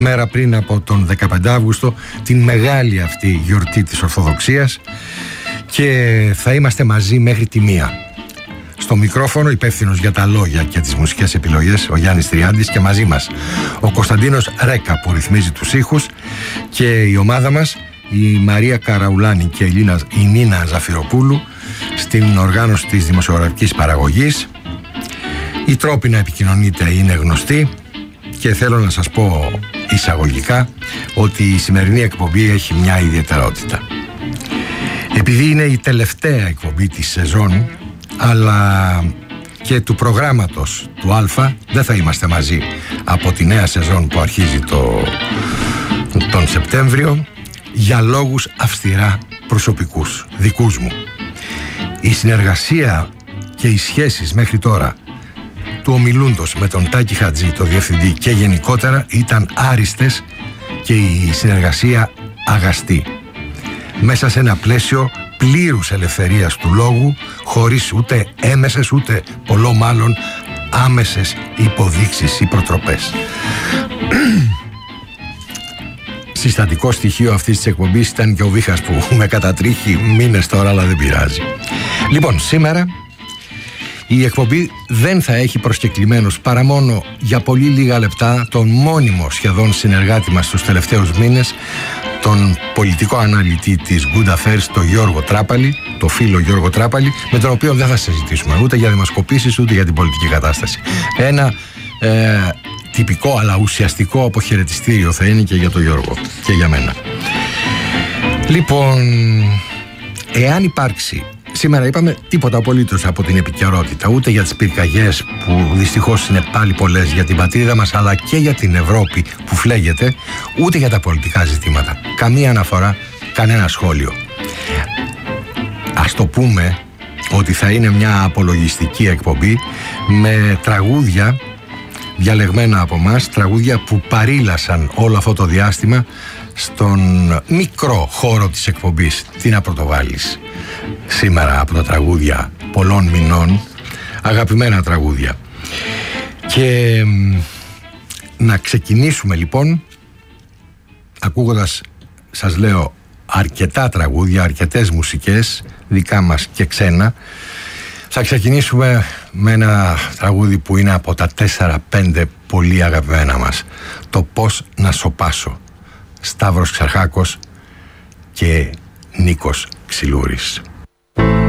μέρα πριν από τον 15 Αύγουστο, την μεγάλη αυτή γιορτή της Ορθοδοξίας, και θα είμαστε μαζί μέχρι τη 1. Στο μικρόφωνο υπεύθυνος για τα λόγια και τις μουσικές επιλογές ο Γιάννης Τριάντης, και μαζί μας ο Κωνσταντίνος Ρέκα που ρυθμίζει τους ήχους, και η ομάδα μας η Μαρία Καραουλάνη και η Νίνα Ζαφυροπούλου στην οργάνωση της δημοσιογραφικής παραγωγής. Οι τρόποι να επικοινωνείτε είναι γνωστοί και θέλω να σας πω εισαγωγικά ότι η σημερινή εκπομπή έχει μια ιδιαιτερότητα. Επειδή είναι η τελευταία εκπομπή της σεζόν αλλά και του προγράμματος του Α, δεν θα είμαστε μαζί από τη νέα σεζόν που αρχίζει τον Σεπτέμβριο, για λόγους αυστηρά προσωπικούς, δικούς μου. Η συνεργασία και οι σχέσεις μέχρι τώρα του ομιλούντος με τον Τάκη Χατζή, το διευθυντή, και γενικότερα ήταν άριστες και η συνεργασία αγαστή, μέσα σε ένα πλαίσιο πλήρους ελευθερίας του λόγου, χωρίς ούτε έμεσες ούτε πολλό μάλλον άμεσες υποδείξεις ή προτροπές. Συστατικό στοιχείο αυτής της εκπομπής ήταν και ο βήχας που με κατατρίχει μήνες τώρα, αλλά δεν πειράζει. Λοιπόν, σήμερα η εκπομπή δεν θα έχει προσκεκλημένους παρά μόνο για πολύ λίγα λεπτά τον μόνιμο σχεδόν συνεργάτη μας τους τελευταίους μήνες, τον πολιτικό αναλυτή της Good Affairs, τον Γιώργο Τράπαλη, το φίλο Γιώργο Τράπαλη, με τον οποίο δεν θα συζητήσουμε ούτε για δημοσκοπήσεις ούτε για την πολιτική κατάσταση. Ένα τυπικό αλλά ουσιαστικό αποχαιρετιστήριο θα είναι και για τον Γιώργο και για μένα. Λοιπόν, εάν υπάρξει, σήμερα είπαμε τίποτα απολύτως από την επικαιρότητα, ούτε για τις πυρκαγιές που δυστυχώς είναι πάλι πολλές για την πατρίδα μας, αλλά και για την Ευρώπη που φλέγεται, ούτε για τα πολιτικά ζητήματα. Καμία αναφορά, κανένα σχόλιο. Ας το πούμε ότι θα είναι μια απολογιστική εκπομπή με τραγούδια διαλεγμένα από μας, τραγούδια που παρήλασαν όλο αυτό το διάστημα στον μικρό χώρο της εκπομπής. Τι να πρωτοβάλεις σήμερα από τα τραγούδια πολλών μηνών, αγαπημένα τραγούδια. Και να ξεκινήσουμε λοιπόν ακούγοντας, σας λέω, αρκετά τραγούδια, αρκετές μουσικές, δικά μας και ξένα. Θα ξεκινήσουμε με ένα τραγούδι που είναι από τα 4-5 πολύ αγαπημένα μας, το «Πώς να σωπάσω», Σταύρος Ξαρχάκος και Νίκος Ξυλούρης.